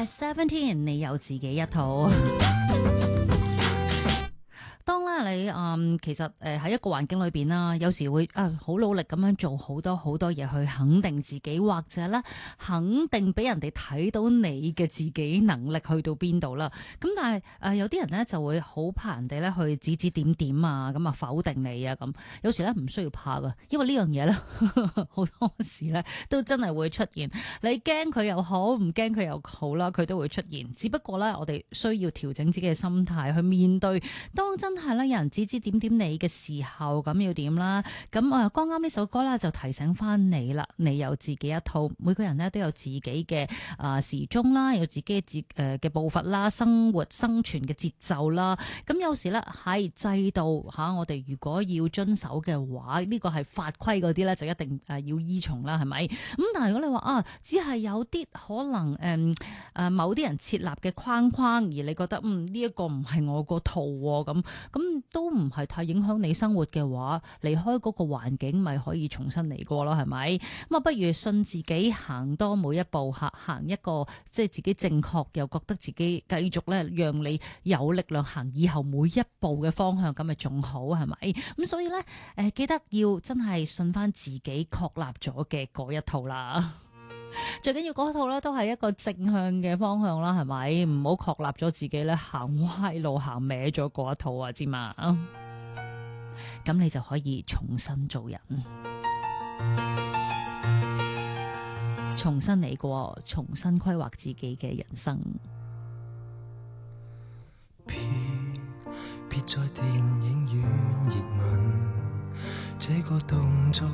Seventeen，你有自己一套。當咧你其實喺一個環境裏邊啦，有時會好努力咁樣做好多嘢去肯定自己，或者咧肯定俾人哋睇到你嘅自己能力去到邊度啦。咁但係有啲人咧就會好怕人哋咧去指指點點啊，咁啊否定你啊咁。有時咧唔需要怕噶，因為呢樣嘢咧好多時咧都真係會出現。你驚佢又好，唔驚佢又好啦，佢都會出現。只不過咧，我哋需要調整自己嘅心態去面對。當真係咧有人指指點點你嘅時候，咁要點啦？咁剛啱呢首歌啦，就提醒翻你啦。你有自己一套，每個人咧都有自己嘅時鐘啦，有自己嘅步伐啦，生活生存嘅節奏啦。咁有時咧喺制度吓，我哋如果要遵守嘅話，呢個係法規嗰啲咧，就一定要依從啦，係咪？咁但係如果你話只係有啲可能某啲人設立嘅框框，而你覺得呢一個唔係我個套喎，咁都唔係太影響你生活嘅話，離開嗰個環境咪可以重新嚟過咯，係咪？咁不如信自己行多每一步，行一個即係自己正確，又覺得自己繼續咧，讓你有力量行以後每一步嘅方向，咁咪仲好，係咪？咁所以咧記得要真係信翻自己確立咗嘅嗰一套啦。最緊要嗰套咧都係一個正向嘅方向啦，係咪？唔好確立咗自己咧行歪路行歪咗嗰一套啊，知嘛？咁你就可以重新做人，重新嚟過，重新規劃自己嘅人生。 別在電影院熱吻，這個動作